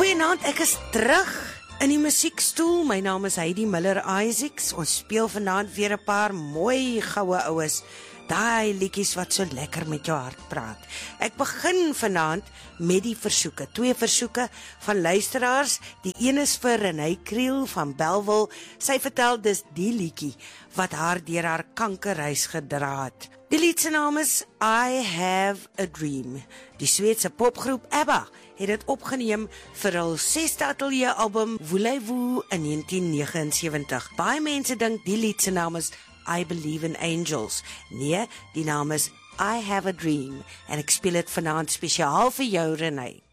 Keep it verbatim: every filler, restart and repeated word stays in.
Goeienaand, ek is terug in die musiekstoel. My naam is Heidi Miller-Isaacs. Ons speel vanaand weer 'n paar mooi goue oues. Daai liedjies wat so lekker met jou hart praat. Ek begin vanaand met die versoeke. Twee versoeke van luisteraars. Die een is vir Renée Kriel van Bellville. Sy vertel dis die liedjie wat haar deur haar kankerreis gedra het. Die lied se naam is I Have a Dream. Die Sweedse popgroep ABBA het dit opgeneem vir hul sesde ateljee album Voulez-vous in negentien negenensewentig. Baie mense dink die lied se naam is I Believe in Angels. Nee, die naam is I Have a Dream en ek speel dit vanaand spesiaal vir jou, Renée.